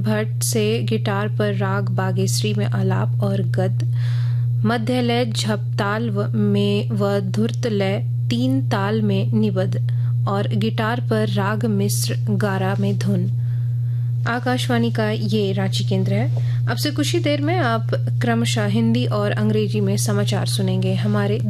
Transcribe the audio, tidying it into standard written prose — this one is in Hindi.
भट्ट से गिटार पर राग बागेश्री में आलाप और गद, मध्य लय झपताल में व धुर्त लय तीन ताल में निबद और गिटार पर राग मिश्र गारा में धुन। आकाशवाणी का ये रांची केंद्र है। अब से कुछ ही देर में आप क्रमशः हिंदी और अंग्रेजी में समाचार सुनेंगे। हमारे